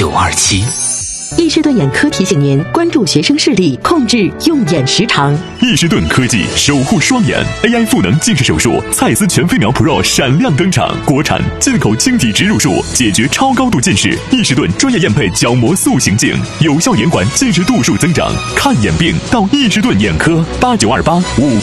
8927。 易士顿眼科提醒您关注学生视力，控制用眼时长。 易士顿科技守护双眼 AI 赋能近视手术，蔡司全飞秒 Pro 闪亮登场，国产进口晶体植入术，解决超高度近视。易士顿专业验配角膜塑形镜，有效延缓近视度数增长。看眼病到易士顿眼科，892855。